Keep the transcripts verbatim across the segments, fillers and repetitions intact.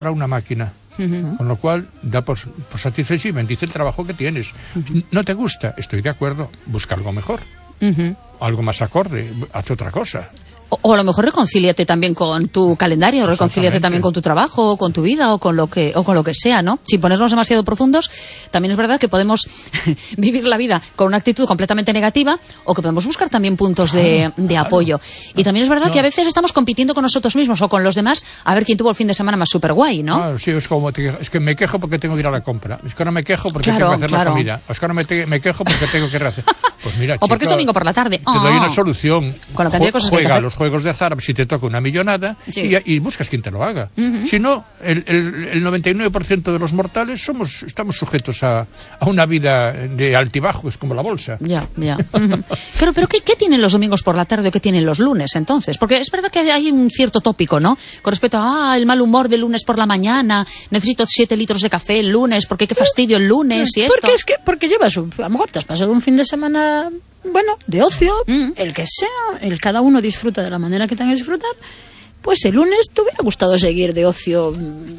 para una máquina. Uh-huh. Con lo cual da por, por satisfecho y bendice el trabajo que tienes. Uh-huh. ¿No te gusta? Estoy de acuerdo. Busca algo mejor. Uh-huh. Algo más acorde. Haz otra cosa. O, o a lo mejor reconcíliate también con tu calendario, reconcíliate también con tu trabajo, o con tu vida, o con lo que o con lo que sea, ¿no? Sin ponernos demasiado profundos, también es verdad que podemos vivir la vida con una actitud completamente negativa, o que podemos buscar también puntos de, de claro. apoyo. Y también es verdad no. que a veces estamos compitiendo con nosotros mismos o con los demás a ver quién tuvo el fin de semana más súper guay, ¿no? Claro, sí, es como, te, es que me quejo porque tengo que ir a la compra, es que no me quejo porque claro, tengo que hacer claro. la comida, es que no me, te, me quejo porque tengo que hacer... Pues mira, o porque chica, es domingo por la tarde. Te oh. doy una solución. Con la cantidad de cosas Juega que a los juegos de azar, si te toca una millonada, sí. y, y buscas quien te lo haga. Uh-huh. Si no, el, el, el noventa y nueve por ciento de los mortales somos estamos sujetos a, a una vida de altibajos, como la bolsa. Ya, ya. Uh-huh. Claro, pero ¿qué, ¿qué tienen los domingos por la tarde o qué tienen los lunes, entonces? Porque es verdad que hay un cierto tópico, ¿no? Con respecto a, ah, el mal humor del lunes por la mañana, necesito siete litros de café el lunes, porque qué fastidio el lunes y esto. Porque es que, porque llevas, un, a lo mejor te has pasado un fin de semana... Bueno, de ocio, mm. el que sea, el cada uno disfruta de la manera que tenga que disfrutar. Pues el lunes te hubiera gustado seguir de ocio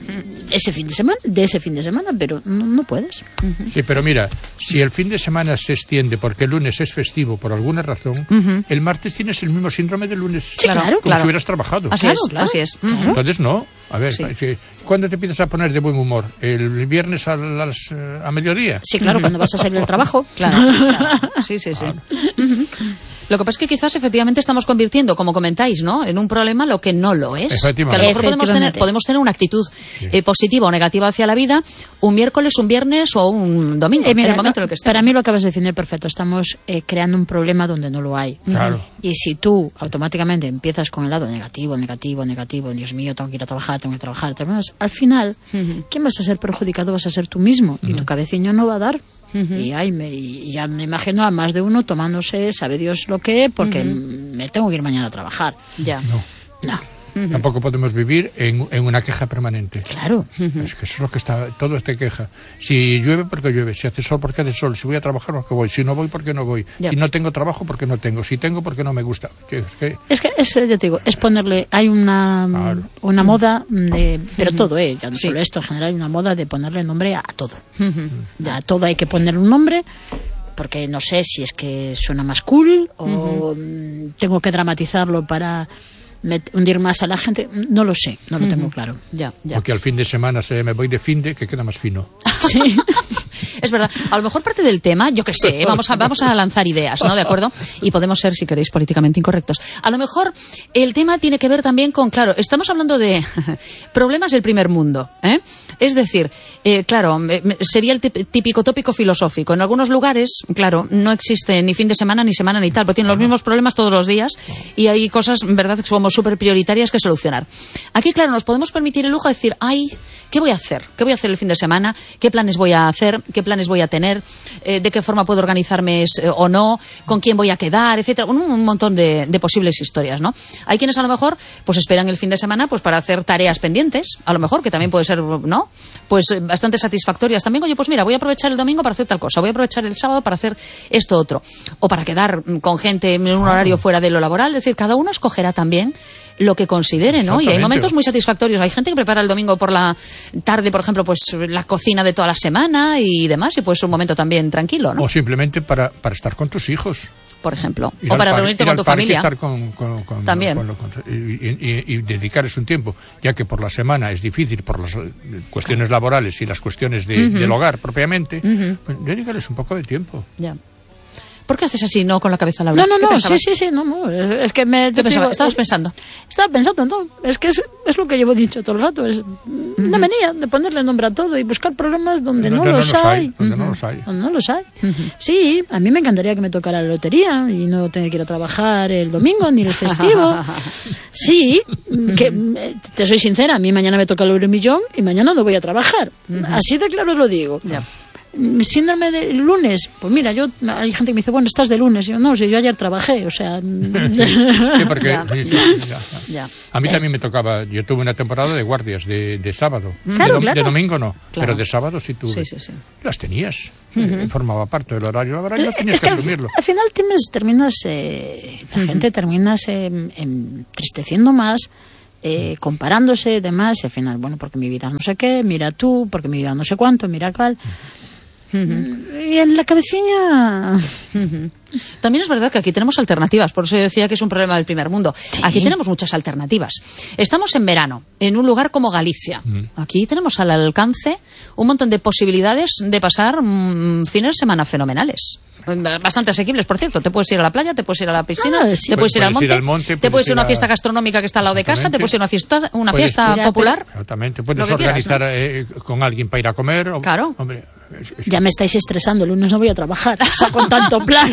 ese fin de semana, de ese fin de semana, pero no, no puedes. Uh-huh. Sí, pero mira, si el fin de semana se extiende porque el lunes es festivo por alguna razón, uh-huh. el martes tienes el mismo síndrome del lunes. Sí, claro, como claro. si hubieras trabajado. Así claro, es, claro. así es. Uh-huh. Entonces no. A ver, sí. ¿cuándo te empiezas a poner de buen humor? ¿El viernes a, las, a mediodía? Sí, claro, cuando vas a salir del trabajo. Claro, claro. Sí, sí, sí. Claro. Uh-huh. Lo que pasa es que quizás efectivamente estamos convirtiendo, como comentáis, ¿no?, en un problema lo que no lo es. Que a lo mejor podemos tener, podemos tener una actitud sí. eh, positiva o negativa hacia la vida un miércoles, un viernes o un domingo, eh, mira, en el momento no, en el que estemos. Para mí lo acabas de definir perfecto. Estamos eh, creando un problema donde no lo hay. Claro. Y si tú automáticamente empiezas con el lado negativo, negativo, negativo, Dios mío, tengo que ir a trabajar, tengo que trabajar, tengo que... al final, uh-huh. ¿quién vas a ser perjudicado? Vas a ser tú mismo. Uh-huh. Y tu cabecillo no va a dar. Uh-huh. Y, ay, me, y ya me imagino a más de uno tomándose, sabe Dios lo que, porque uh-huh. me tengo que ir mañana a trabajar. Ya. No. No. Uh-huh. Tampoco podemos vivir en, en una queja permanente. Claro. Uh-huh. Es que eso es lo que está, todo es de queja. Si llueve, porque llueve. Si hace sol, porque hace sol. Si voy a trabajar, porque voy. Si no voy, porque no voy. Yeah. Si no tengo trabajo, porque no tengo. Si tengo, porque no me gusta. Es que, es que es, ya te digo, es ponerle, hay una, claro. una moda de, pero uh-huh. todo, eh, ya no sí. solo esto, en general hay una moda de ponerle nombre a todo. Uh-huh. A todo hay que ponerle un nombre. Porque no sé si es que suena más cool o uh-huh. tengo que dramatizarlo para hundir más a la gente, no lo sé, no lo uh-huh. tengo claro. Ya, ya. Porque al fin de semana se me voy de fin de que queda más fino. Sí. Es verdad. A lo mejor parte del tema, yo qué sé, vamos a, vamos a lanzar ideas, ¿no? ¿De acuerdo? Y podemos ser, si queréis, políticamente incorrectos. A lo mejor el tema tiene que ver también con, claro, estamos hablando de problemas del primer mundo, ¿eh? Es decir, eh, claro, sería el típico tópico filosófico. En algunos lugares, claro, no existe ni fin de semana, ni semana, ni tal, porque tienen los mismos problemas todos los días y hay cosas, verdad, que somos súper prioritarias que solucionar. Aquí, claro, nos podemos permitir el lujo de decir, ay, ¿qué voy a hacer? ¿Qué voy a hacer el fin de semana? ¿Qué planes voy a hacer? ¿Qué planes voy a tener? Eh, ¿De qué forma puedo organizarme eh, o no? ¿Con quién voy a quedar? Etcétera. Un, un montón de, de posibles historias, ¿no? Hay quienes a lo mejor pues esperan el fin de semana pues para hacer tareas pendientes, a lo mejor, que también puede ser, ¿no? Pues eh, bastante satisfactorias también. Oye, pues mira, voy a aprovechar el domingo para hacer tal cosa, voy a aprovechar el sábado para hacer esto otro. O para quedar con gente en un horario fuera de lo laboral. Es decir, cada uno escogerá también lo que considere, ¿no? Y hay momentos muy satisfactorios. Hay gente que prepara el domingo por la tarde, por ejemplo, pues la cocina de toda la semana y demás, y pues un momento también tranquilo, ¿no? O simplemente para, para estar con tus hijos. Por ejemplo. Ir o para reunirte con tu familia. Estar con, con, con, también. Con, con, con, y, y, y dedicarles un tiempo, ya que por la semana es difícil por las cuestiones laborales y las cuestiones de, uh-huh. del hogar propiamente, uh-huh. pues dedicarles un poco de tiempo. Ya. ¿Por qué haces así, no, con la cabeza, Laura? No, no, no, sí, sí, sí, no, no, es que me... ¿Qué pensabas? ¿Estabas pensando? Estaba pensando, no, es que es, es lo que llevo dicho todo el rato, es uh-huh. una manía de ponerle nombre a todo y buscar problemas donde no, no, no los hay. hay. Donde uh-huh. no los hay. Donde no los hay. Uh-huh. Sí, a mí me encantaría que me tocara la lotería y no tener que ir a trabajar el domingo ni el festivo. Sí, que te soy sincera, a mí mañana me toca el euromillón y mañana no voy a trabajar. Uh-huh. Así de claro lo digo. Ya. Síndrome del lunes, pues mira, yo hay gente que me dice, bueno, estás de lunes, y yo no, si yo ayer trabajé, o sea... sí, sí, porque, ya. Sí, sí, ya, ya. Ya. A mí también me tocaba, yo tuve una temporada de guardias de, de sábado, claro, de, claro. de domingo no, claro. pero de sábado sí tuve. Sí, sí, sí. Las tenías, uh-huh. eh, formaba parte del horario laboral, no tenías es que, que asumirlo. Al, al final terminas, terminas eh, la uh-huh. gente terminas eh, entristeciendo más eh, comparándose, demás, y al final, bueno, porque mi vida no sé qué, mira tú, porque mi vida no sé cuánto, mira cuál. Uh-huh. Y en la cabecilla... Uh-huh. También es verdad que aquí tenemos alternativas, por eso yo decía que es un problema del primer mundo. Sí. Aquí tenemos muchas alternativas. Estamos en verano, en un lugar como Galicia. Uh-huh. Aquí tenemos al alcance un montón de posibilidades de pasar mmm, fines de semana fenomenales. Bastante asequibles, por cierto. Te puedes ir a la playa, te puedes ir a la piscina, ah, sí. te puedes, puedes ir, al monte, ir al monte, te puedes ir a una fiesta gastronómica que está al lado de casa, te puedes ir a una fiesta, una puedes, fiesta ya, popular. Exactamente. Puedes organizar quieras, ¿no? eh, con alguien para ir a comer. O, claro. Hombre, ya me estáis estresando, el lunes no voy a trabajar, o sea, con tanto plan.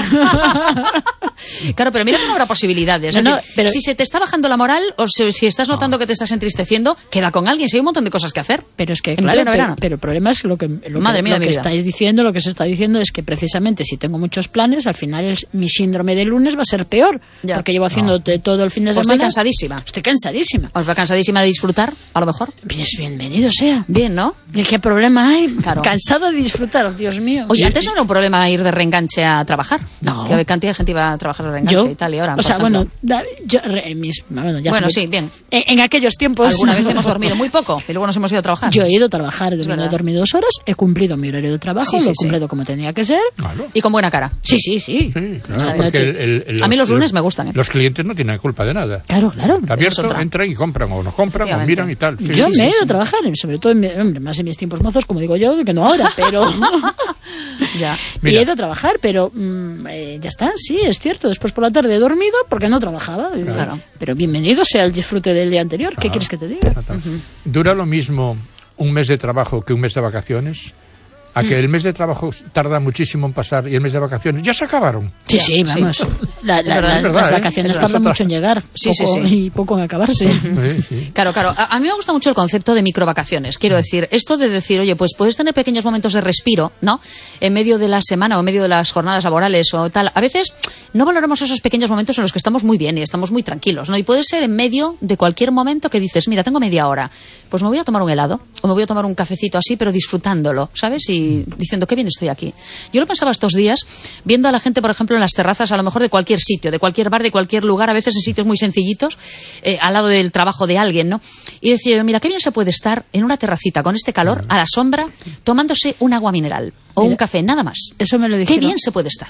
Claro, pero mira que no habrá posibilidades. No, no, pero... Si se te está bajando la moral o si, si estás notando no. que te estás entristeciendo, queda con alguien, si hay un montón de cosas que hacer. Pero es que, claro, pero, pero el problema es lo que, lo Madre que, mía, lo que estáis diciendo, lo que se está diciendo es que precisamente si tengo muchos planes, al final el, mi síndrome del lunes va a ser peor, ya. porque llevo haciendo no. todo el fin de pues semana. Estoy cansadísima. Estoy cansadísima. ¿Os va cansadísima de disfrutar, a lo mejor? Pues bienvenido sea. Bien, ¿no? ¿Y qué problema hay? Claro. Cansado de disfrutar, Dios mío. Oye, antes no era un problema ir de reenganche a trabajar. No. Que cantidad de gente iba a trabajar de reenganche ¿Yo? y tal, y ahora, o sea, ejemplo. bueno, yo, en mis, bueno, ya bueno sabéis, sí, bien. En, en aquellos tiempos... Alguna vez hemos dormido muy poco y luego nos hemos ido a trabajar. Yo he ido a trabajar, he dormido dos horas, he cumplido mi horario de trabajo, sí, sí, lo he cumplido sí. como tenía que ser. Claro. Y con buena cara. Sí, sí, sí. sí claro, porque el, el, el, a mí los lunes los, me gustan. ¿eh? Los clientes no tienen culpa de nada. Claro, claro. Está abierto, entran y compran, o no compran, o miran y tal. Sí, yo sí, me he ido sí, a trabajar, sobre todo, en mi, hombre, más en mis tiempos mozos, como digo yo, que no ahora, pero... ya. Y he ido a trabajar, pero mmm, eh, ya está, sí, es cierto. Después por la tarde he dormido porque no trabajaba. Claro. Pero bienvenido sea el disfrute del día anterior. Claro. ¿Qué quieres que te diga? Uh-huh. ¿Dura lo mismo un mes de trabajo que un mes de vacaciones? A que el mes de trabajo tarda muchísimo en pasar y el mes de vacaciones ya se acabaron. Sí, ya, sí, vamos. Sí. La, la, la, verdad, las vacaciones ¿eh? tardan mucho en llegar sí, poco, sí, sí. y poco en acabarse. Sí, sí. Claro, claro. A, a mí me gusta mucho el concepto de microvacaciones. Quiero decir, esto de decir, oye, pues puedes tener pequeños momentos de respiro, ¿no? En medio de la semana o en medio de las jornadas laborales o tal. A veces no valoramos esos pequeños momentos en los que estamos muy bien y estamos muy tranquilos, ¿no? Y puede ser en medio de cualquier momento que dices, mira, tengo media hora, pues me voy a tomar un helado o me voy a tomar un cafecito así, pero disfrutándolo, ¿sabes? Y diciendo, qué bien estoy aquí. Yo lo pensaba estos días, viendo a la gente, por ejemplo, en las terrazas, a lo mejor de cualquier sitio, de cualquier bar, de cualquier lugar, a veces en sitios muy sencillitos, eh, al lado del trabajo de alguien, ¿no? Y decía, mira, qué bien se puede estar en una terracita con este calor, a la sombra, tomándose un agua mineral o mira, un café, nada más. Eso me lo dijeron. Qué bien se puede estar.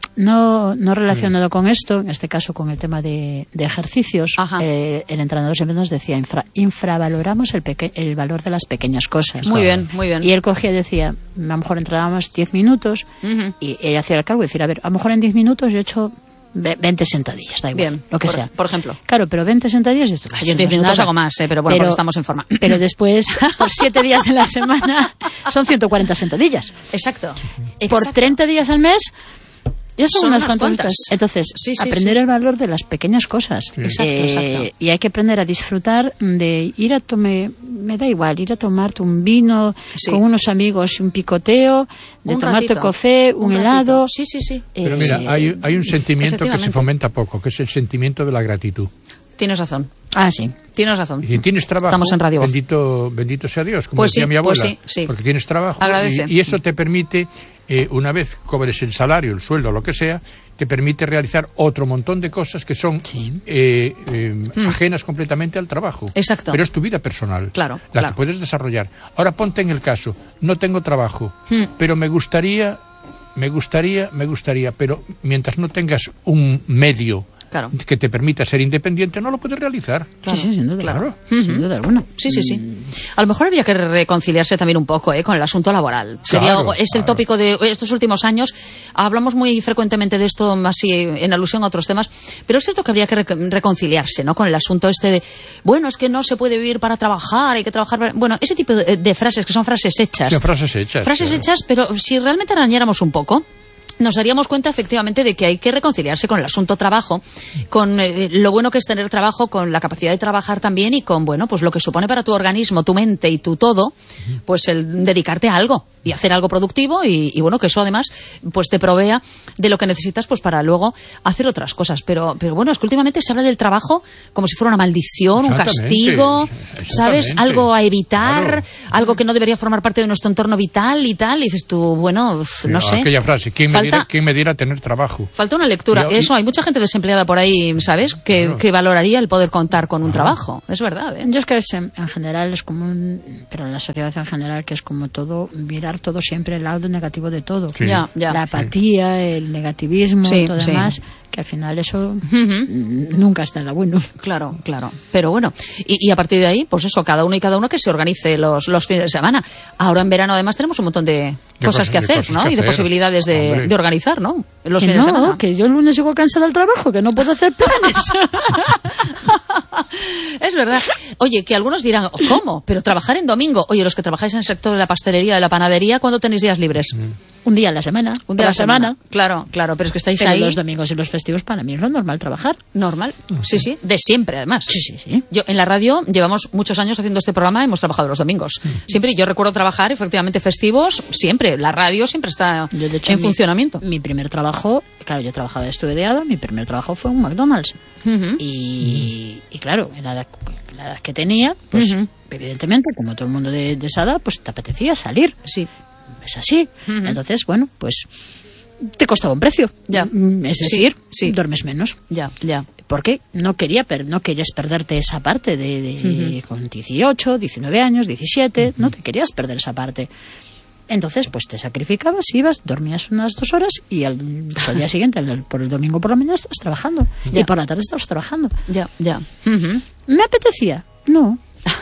No, no relacionado sí. con esto, en este caso con el tema de, de ejercicios, eh, el entrenador siempre nos decía, infra, infravaloramos el, peque, el valor de las pequeñas cosas. Muy bien, muy bien. Y él cogía y decía, a lo mejor entrenábamos diez minutos, uh-huh. y él hacía el cálculo y decía, a ver, a lo mejor en diez minutos yo he hecho veinte sentadillas, da igual, bien, lo que por, sea. Por ejemplo. Claro, pero veinte sentadillas... Esto, Ay, yo diez minutos nada. Hago más, eh, pero bueno, pero, porque estamos en forma. Pero después, por siete días en la semana, son ciento cuarenta sentadillas. Exacto. Por Exacto. treinta días al mes... Ya son, son unas, unas cuantas. cuantas. Entonces, sí, sí, aprender sí. el valor de las pequeñas cosas. Sí. Exacto, eh, exacto. Y hay que aprender a disfrutar de ir a tomar, me da igual, ir a tomarte un vino sí. con unos amigos, un picoteo, de un tomarte ratito, café, un, un helado. Sí, sí, sí. Pero eh, mira, sí. hay, hay un sentimiento que se fomenta poco, que es el sentimiento de la gratitud. Tienes razón. Ah, sí. Tienes razón. Y si tienes trabajo, estamos en Radio bendito, bendito sea Dios, como pues decía sí, mi abuela, pues sí, sí. porque tienes trabajo Agradece. y, y eso te permite, eh, una vez cobres el salario, el sueldo, lo que sea, te permite realizar otro montón de cosas que son sí. eh, eh, mm. ajenas completamente al trabajo. Exacto. Pero es tu vida personal, claro, la claro. que puedes desarrollar. Ahora ponte en el caso, no tengo trabajo, mm. pero me gustaría, me gustaría, me gustaría, pero mientras no tengas un medio claro. que te permita ser independiente, no lo puedes realizar. Claro. Sí, sí, sin duda, claro. Uh-huh. Sin duda alguna. Sí, sí, sí. A lo mejor habría que reconciliarse también un poco ¿eh? con el asunto laboral. Sería, claro, es el claro. tópico de estos últimos años. Hablamos muy frecuentemente de esto, así en alusión a otros temas, pero es cierto que habría que re- reconciliarse ¿no? con el asunto este de, bueno, es que no se puede vivir para trabajar, hay que trabajar para... Bueno, ese tipo de, de frases que son frases hechas. Sí, frases hechas. Frases claro. hechas, pero si realmente arañáramos un poco, nos daríamos cuenta efectivamente de que hay que reconciliarse con el asunto trabajo, con eh, lo bueno que es tener trabajo, con la capacidad de trabajar también y con, bueno, pues lo que supone para tu organismo, tu mente y tu todo, pues el dedicarte a algo y hacer algo productivo y, y bueno, que eso además pues te provea de lo que necesitas pues para luego hacer otras cosas. Pero, pero bueno, es que últimamente se habla del trabajo como si fuera una maldición, un castigo, ¿sabes? Algo a evitar, claro. algo que no debería formar parte de nuestro entorno vital y tal. Y dices tú, bueno, sí, no sé. Aquella frase, ¿quién me falta, diera, ¿quién me diera tener trabajo? Falta una lectura. Yo, Eso, hay mucha gente desempleada por ahí, ¿sabes? Que, claro. que valoraría el poder contar con un ah. trabajo. Es verdad, ¿eh? Yo es que es, en, en general es como un... Pero en la sociedad en general, que es como todo, mirar todo siempre el lado negativo de todo. Sí. Ya, ya. La apatía, sí. el negativismo, sí, todo sí. demás... que al final eso uh-huh. nunca está nada bueno. Claro, claro. Pero bueno, y, y a partir de ahí, pues eso, cada uno y cada uno que se organice los, los fines de semana. Ahora en verano además tenemos un montón de, de cosas, cosas que hacer, cosas ¿no? Que y de hacer. posibilidades de, de organizar, ¿no? Los que fines no, de semana. Que yo el lunes llego cansada del trabajo, que no puedo hacer planes. Es verdad. Oye, que algunos dirán, ¿cómo? Pero trabajar en domingo. Oye, los que trabajáis en el sector de la pastelería, de la panadería, ¿cuándo tenéis días libres? Mm. Un día a la semana. Un día a la semana. semana. Claro, claro, pero es que estáis pero ahí. Los domingos y los festivos para mí es lo normal trabajar. Normal. Sí, sí. De siempre, además. Sí, sí, sí. Yo en la radio llevamos muchos años haciendo este programa, hemos trabajado los domingos. Siempre, yo recuerdo trabajar efectivamente festivos, siempre. La radio siempre está yo, de hecho, en mi, funcionamiento. Mi primer trabajo, claro, yo trabajaba de estudiado, mi primer trabajo fue en un McDonald's. Uh-huh. Y, uh-huh. y claro, en la edad, en la edad que tenía, pues uh-huh. evidentemente, como todo el mundo de, de esa edad, pues te apetecía salir. Sí. Es así. Uh-huh. Entonces, bueno, pues te costaba un precio. Ya. Es decir, sí, sí. duermes menos. Ya, ya. Porque no quería per- no querías perderte esa parte de, de uh-huh. con dieciocho, diecinueve años, diecisiete, uh-huh. no te querías perder esa parte. Entonces, pues te sacrificabas, ibas, dormías unas dos horas y al, pues, al día siguiente, el, por el domingo por la mañana, estabas trabajando. Ya. Y por la tarde estabas trabajando. Ya, ya. Uh-huh. ¿Me apetecía? No.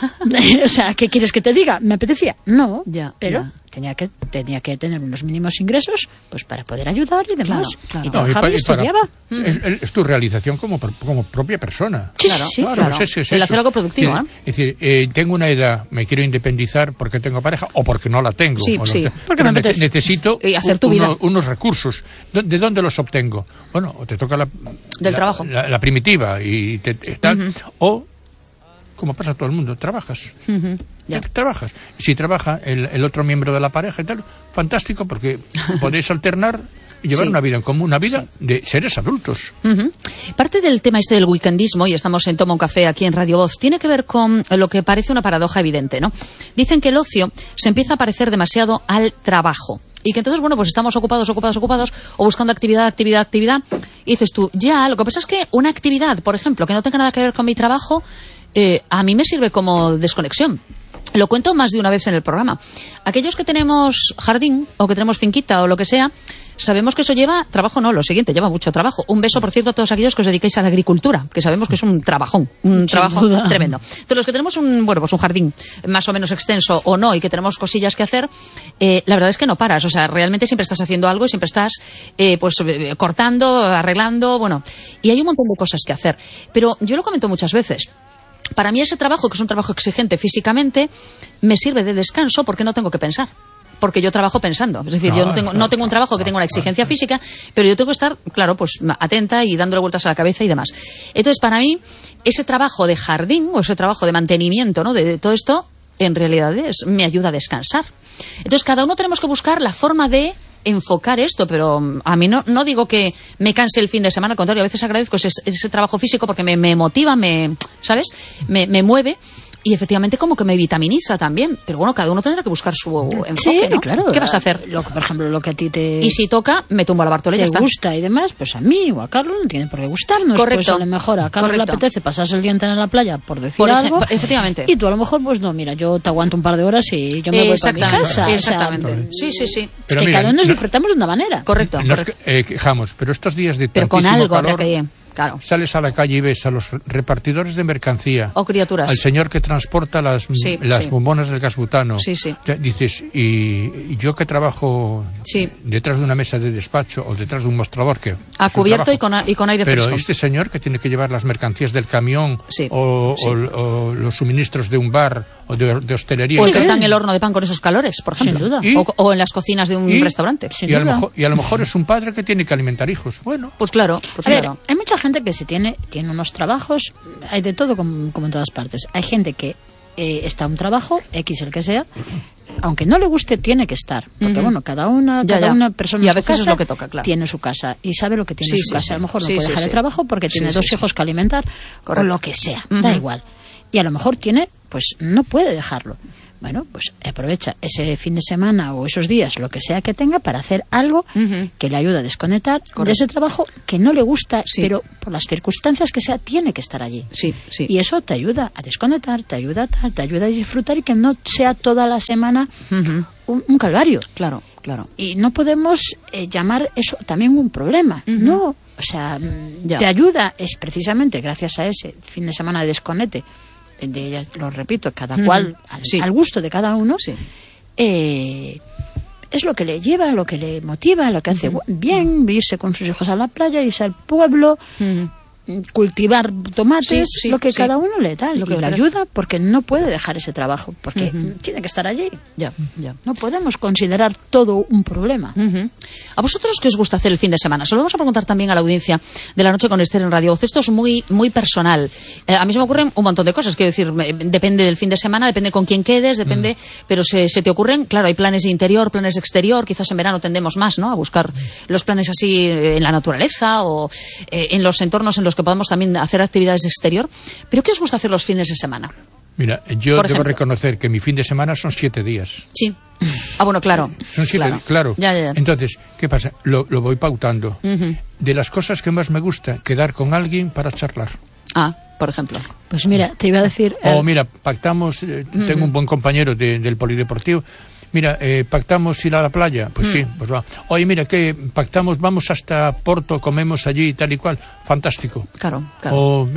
O sea, ¿qué quieres que te diga? ¿Me apetecía? No. Ya, pero ya. tenía que tenía que tener unos mínimos ingresos pues para poder ayudar y demás. Claro, claro. Y trabajaba no, y, y estudiaba. Para, es, es tu realización como, como propia persona. Sí, claro, sí, claro. claro. Es, es el hacer algo productivo, ¿eh? Es decir, eh, tengo una edad, me quiero independizar porque tengo pareja o porque no la tengo. Sí, o sí. No, porque me ne- necesito y hacer tu vida. Uno, unos recursos. ¿De dónde los obtengo? Bueno, o te toca la... Del la, trabajo. La, la primitiva y te, te, tal, uh-huh. o... como pasa a todo el mundo, trabajas. Uh-huh. Ya. Trabajas. Y si trabaja el, el otro miembro de la pareja y tal, fantástico, porque podéis alternar y llevar sí. una vida en común, una vida sí. de seres adultos. Uh-huh. Parte del tema este del weekendismo, y estamos en Toma un Café aquí en Radio Voz, tiene que ver con lo que parece una paradoja evidente, ¿no? Dicen que el ocio se empieza a parecer demasiado al trabajo. Y que entonces, bueno, pues estamos ocupados, ocupados, ocupados, o buscando actividad, actividad, actividad. Y dices tú, ya, lo que pasa es que una actividad, por ejemplo, que no tenga nada que ver con mi trabajo, eh, a mí me sirve como desconexión. Lo cuento más de una vez en el programa. Aquellos que tenemos jardín, o que tenemos finquita, o lo que sea, sabemos que eso lleva trabajo, no, lo siguiente, lleva mucho trabajo. Un beso, por cierto, a todos aquellos que os dediquéis a la agricultura, que sabemos que es un trabajón, un Sin trabajo duda. tremendo. Entonces, los que tenemos un, bueno, pues un jardín más o menos extenso o no, y que tenemos cosillas que hacer, eh, la verdad es que no paras. O sea, realmente siempre estás haciendo algo y siempre estás, eh, pues, eh, cortando, arreglando, bueno, y hay un montón de cosas que hacer. Pero yo lo comento muchas veces. Para mí ese trabajo, que es un trabajo exigente físicamente, me sirve de descanso porque no tengo que pensar. Porque yo trabajo pensando. Es decir, no, yo no tengo, no tengo un trabajo que tenga una exigencia física, pero yo tengo que estar, claro, pues atenta y dándole vueltas a la cabeza y demás. Entonces, para mí, ese trabajo de jardín o ese trabajo de mantenimiento, ¿no?, de, de todo esto, en realidad es, me ayuda a descansar. Entonces, cada uno tenemos que buscar la forma de enfocar esto, pero a mí no, no digo que me canse el fin de semana, al contrario, a veces agradezco ese, ese trabajo físico porque me, me motiva, me, ¿sabes?, me, me mueve. Y efectivamente como que me vitaminiza también. Pero bueno, cada uno tendrá que buscar su enfoque, sí, ¿no? Claro. ¿Qué vas a hacer? Lo, por ejemplo, lo que a ti te... Y si toca, me tumbo a la Bartolé, te ya está. gusta y demás, pues a mí o a Carlos no tiene por qué gustarnos. Correcto. Pues a lo mejor a Carlos Correcto. le apetece pasarse el día entero en la playa, por decir por algo. Ej- efectivamente. Y tú a lo mejor, pues no, mira, yo te aguanto un par de horas y yo me voy para mi casa. Exactamente. O sea, sí, sí, sí. Pero es que mira, cada uno nos disfrutamos de una manera. Correcto. Nos correcto. eh, quejamos, pero estos días de pero tantísimo con algo calor, que claro. sales a la calle y ves a los repartidores de mercancía, o criaturas, al señor que transporta las, sí, las sí. bombonas del gas butano. Sí, sí. Dices, y, y yo que trabajo sí. detrás de una mesa de despacho o detrás de un mostrador que a cubierto y con, y con aire pero fresco. Pero este señor que tiene que llevar las mercancías del camión sí. o, sí. O, o los suministros de un bar o de, de hostelería. O el que está en el horno de pan con esos calores, por ejemplo. Sin duda. ¿Y? O, o en las cocinas de un ¿Y? restaurante. Y a, lo mejor, y a lo mejor es un padre que tiene que alimentar hijos. Bueno. Pues claro. Pues a claro. ver, hay mucha gente que se tiene, tiene unos trabajos, hay de todo como, como en todas partes. Hay gente que eh, está a un trabajo, X el que sea, aunque no le guste, tiene que estar. Porque uh-huh. bueno, cada una, ya, cada ya. una persona y a en su veces casa es lo que toca, claro. tiene su casa y sabe lo que tiene sí, en su sí, casa. sí. A lo mejor no sí, puede sí, dejar sí. el trabajo porque sí, tiene sí, dos sí. hijos que alimentar. Correcto. O lo que sea, uh-huh. da igual. Y a lo mejor tiene, pues no puede dejarlo. bueno, pues aprovecha ese fin de semana o esos días, lo que sea que tenga, para hacer algo uh-huh. que le ayude a desconectar Correcto. de ese trabajo que no le gusta, sí. pero por las circunstancias que sea, tiene que estar allí. Sí, sí. Y eso te ayuda a desconectar, te ayuda a tal, te ayuda a disfrutar y que no sea toda la semana uh-huh. un, un calvario. Claro, claro. Y no podemos eh, llamar eso también un problema, uh-huh. no. O sea, ya. te ayuda, es precisamente gracias a ese fin de semana de desconecte, de, lo repito, cada uh-huh. cual al, sí. al gusto de cada uno, sí. eh, es lo que le lleva, lo que le motiva, lo que hace uh-huh. bien, irse con sus hijos a la playa, irse al pueblo, uh-huh. cultivar tomates, sí, sí, lo que sí. cada uno le da, lo que y le ayuda, porque no puede dejar ese trabajo, porque uh-huh. tiene que estar allí. Ya, ya. No podemos considerar todo un problema. Uh-huh. ¿A vosotros qué os gusta hacer el fin de semana? Se lo vamos a preguntar también a la audiencia de La Noche con Esther en Radio Voz. Esto es muy, muy personal. Eh, a mí se me ocurren un montón de cosas, quiero decir, me, depende del fin de semana, depende con quién quedes, depende, uh-huh. pero se, se te ocurren, claro, hay planes de interior, planes de exterior, quizás en verano tendemos más, ¿no?, a buscar los planes así en la naturaleza o eh, en los entornos en los que podamos también hacer actividades de exterior. ¿Pero qué os gusta hacer los fines de semana? Mira, yo debo reconocer que mi fin de semana son siete días. Sí. Ah, bueno, claro. Son siete, claro. claro. Ya, ya, ya. Entonces, ¿qué pasa? Lo, lo voy pautando. Uh-huh. De las cosas que más me gusta, quedar con alguien para charlar. Ah, por ejemplo. Pues mira, te iba a decir... O eh... mira, pactamos, eh, uh-huh. tengo un buen compañero de, del polideportivo. Mira, eh, pactamos ir a la playa. Pues uh-huh. sí, pues va. Oye, mira, que pactamos, vamos hasta Porto, comemos allí, tal y cual. Fantástico. Claro, claro. O...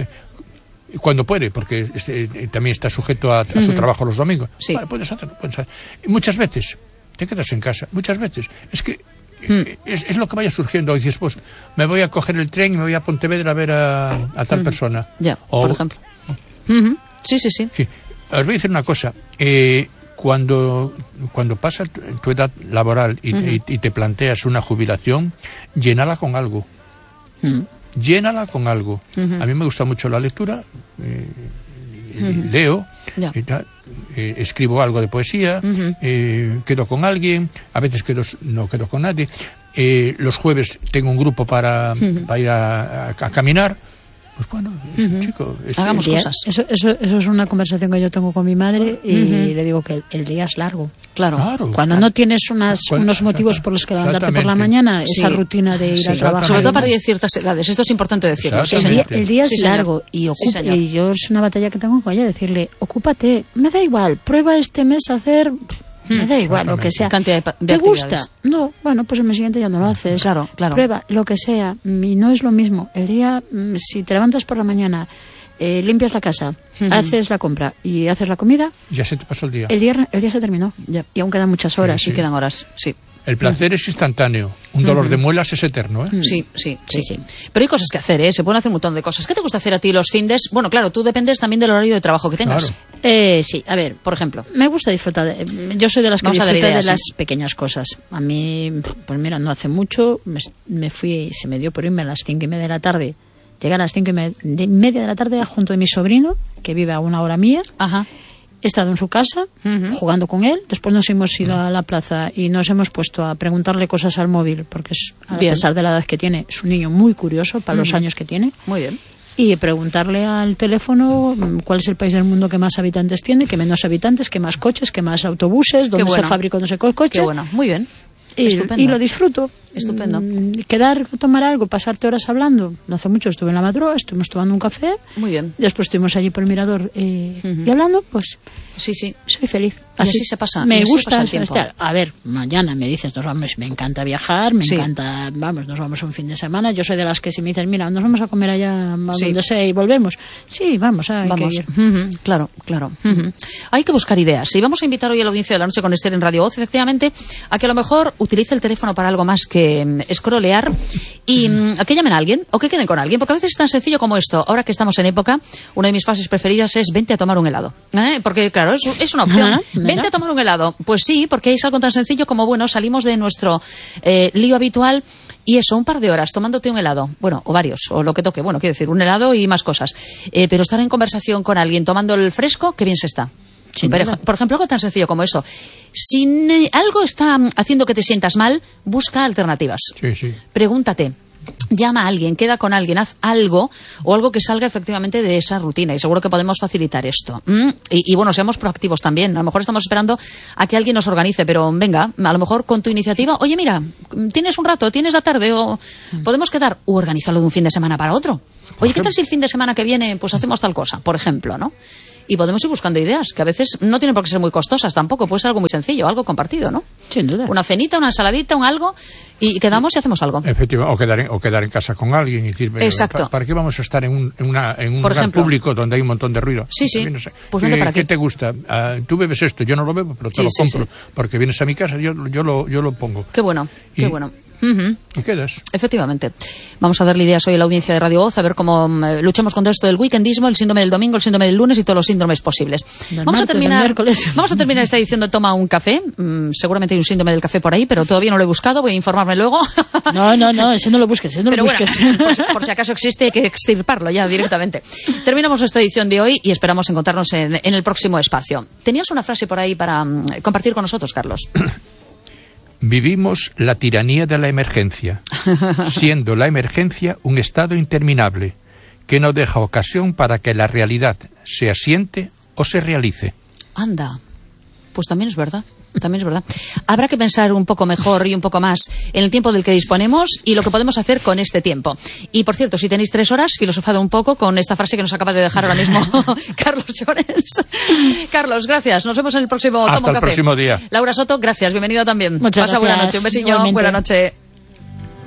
cuando puede, porque este, también está sujeto a, a su uh-huh. trabajo los domingos. Sí. Vale, puedes hacerlo, puedes hacerlo. Muchas veces te quedas en casa, muchas veces. Es que uh-huh. es, es lo que vaya surgiendo. Dices, pues me voy a coger el tren y me voy a Pontevedra a ver a, a tal uh-huh. persona. Ya, o, por ejemplo. Uh-huh. Sí, sí, sí, sí. Os voy a decir una cosa. Eh, cuando, cuando pasa tu, tu edad laboral y, uh-huh. y, y te planteas una jubilación, llénala con algo. Uh-huh. Llénala con algo. Uh-huh. A mí me gusta mucho la lectura, eh, uh-huh. leo, yeah. y tal, eh, escribo algo de poesía, uh-huh. eh, quedo con alguien, a veces quedo, no quedo con nadie. Eh, los jueves tengo un grupo para, uh-huh. para ir a, a, a caminar. Pues bueno, eso, uh-huh. chico, este, hagamos día, cosas. Eso, eso, eso es una conversación que yo tengo con mi madre y uh-huh. le digo que el, el día es largo. Claro. claro Cuando claro. no tienes unas, Cuando, unos motivos por los que levantarte por la mañana, sí. esa rutina de ir sí. a trabajar. Sobre todo para ciertas edades. Esto es importante decirlo. El día, el día es sí, largo y, ocupa, sí, y yo es una batalla que tengo con ella, decirle, ocúpate, me da igual, prueba este mes a hacer... Me da igual, lo que sea. Cantidad de, de ¿Te gusta? No, bueno, pues el mes siguiente ya no lo haces. Claro, claro. Prueba, lo que sea. Y no es lo mismo. El día, si te levantas por la mañana, eh, limpias la casa, uh-huh. haces la compra y haces la comida... Ya se te pasó el día. El día, el día se terminó. Ya. Y aún quedan muchas horas. Sí, sí. Y quedan horas, sí. El placer uh-huh. es instantáneo. Un dolor uh-huh. de muelas es eterno, ¿eh? Sí, sí, sí, sí. Pero hay cosas que hacer, ¿eh? Se pueden hacer un montón de cosas. ¿Qué te gusta hacer a ti los findes? Bueno, claro, tú dependes también del horario de trabajo que tengas. Claro. Eh, sí, a ver, por ejemplo, me gusta disfrutar. De, yo soy de las que disfruta de las ¿sí? pequeñas cosas. A mí, pues mira, no hace mucho me, me fui, se me dio por irme a las cinco y media de la tarde. Llegué a las cinco y media de, media de la tarde junto de mi sobrino, que vive a una hora mía. Ajá. He estado en su casa, uh-huh. jugando con él. Después nos hemos ido uh-huh. a la plaza y nos hemos puesto a preguntarle cosas al móvil, porque es, a bien. pesar de la edad que tiene, es un niño muy curioso para uh-huh. los años que tiene. Muy bien. Y preguntarle al teléfono cuál es el país del mundo que más habitantes tiene, que menos habitantes, que más coches, que más autobuses, dónde bueno. se fabricó no sé qué coche. Qué bueno, muy bien. Y, y lo disfruto. Estupendo. Quedar, tomar algo, pasarte horas hablando. No hace mucho estuve en la madrugada, estuvimos tomando un café. Muy bien. Después estuvimos allí por el mirador eh, uh-huh. y hablando, pues... Sí, sí. Soy feliz. Así, así se pasa. Me gusta pasa el tiempo. Estar. A ver, mañana me dices, nos vamos, me encanta viajar, me sí. encanta, vamos, nos vamos un fin de semana. Yo soy de las que si me dicen, mira, nos vamos a comer allá, a sí. donde sea y volvemos. Sí, vamos, hay vamos. que ir. Uh-huh. Claro, claro. Uh-huh. Hay que buscar ideas. Y vamos a invitar hoy a la audiencia de La Noche con Esther en Radio Voz, efectivamente, a que a lo mejor utilice el teléfono para algo más que um, scrollear y um, a que llamen a alguien o que queden con alguien, porque a veces es tan sencillo como esto. Ahora que estamos en época, una de mis frases preferidas es vente a tomar un helado. ¿Eh? Porque, claro, es, es una opción. Ajá, vente a tomar un helado. Pues sí, porque es algo tan sencillo como, bueno, salimos de nuestro eh, lío habitual y eso, un par de horas tomándote un helado. Bueno, o varios, o lo que toque. Bueno, quiero decir, un helado y más cosas. Eh, pero estar en conversación con alguien tomando el fresco, qué bien se está. Sí, por, por ejemplo, algo tan sencillo como eso. Si eh, algo está haciendo que te sientas mal, busca alternativas. Sí, sí. Pregúntate. llama a alguien, queda con alguien, haz algo o algo que salga efectivamente de esa rutina y seguro que podemos facilitar esto. ¿Mm? Y, y bueno, seamos proactivos también. A lo mejor estamos esperando a que alguien nos organice, pero venga, a lo mejor con tu iniciativa, oye, mira, tienes un rato, tienes la tarde o podemos quedar o organizarlo de un fin de semana para otro. Oye, ¿qué tal si el fin de semana que viene pues hacemos tal cosa, por ejemplo, ¿no? Y podemos ir buscando ideas, que a veces no tienen por qué ser muy costosas tampoco, puede ser algo muy sencillo, algo compartido, ¿no? Sin duda. Una cenita, una ensaladita, un algo, y quedamos y hacemos algo. Efectivamente, o quedar en, o quedar en casa con alguien y decir, exacto. ¿para, ¿para qué vamos a estar en un, en una, en un por lugar ejemplo, público donde hay un montón de ruido? Sí, sí. No sé. Pues ¿Qué, para ¿Qué te gusta? Uh, tú bebes esto, yo no lo bebo, pero te sí, lo sí, compro, sí. porque vienes a mi casa, yo, yo, lo, yo lo pongo. Qué bueno, y, qué bueno. Uh-huh. ¿Y quedas? Efectivamente. Vamos a darle ideas hoy a la audiencia de Radio Voz, a ver cómo um, luchamos contra esto del weekendismo, el síndrome del domingo, el síndrome del lunes y todos los síndromes posibles. Del vamos, martes, a terminar, vamos a terminar esta edición de Toma un Café. Mm, seguramente hay un síndrome del café por ahí, pero todavía no lo he buscado, voy a informarme luego. No, no, no, ese no lo busques, ese no pero lo busques. Bueno, por, por si acaso existe, hay que extirparlo ya directamente. Terminamos esta edición de hoy y esperamos encontrarnos en, en el próximo espacio. Tenías una frase por ahí para um, compartir con nosotros, Carlos. Vivimos la tiranía de la emergencia, siendo la emergencia un estado interminable que no deja ocasión para que la realidad se asiente o se realice. Anda, pues también es verdad. También es verdad. Habrá que pensar un poco mejor y un poco más en el tiempo del que disponemos y lo que podemos hacer con este tiempo. Y, por cierto, si tenéis tres horas, filosofad un poco con esta frase que nos acaba de dejar ahora mismo Carlos Llorens. Carlos, gracias. Nos vemos en el próximo Toma un Café. Hasta el próximo día. Laura Soto, gracias. Bienvenida también. Muchas Pasa gracias. buena noche. Un besillo. Igualmente. Buena noche.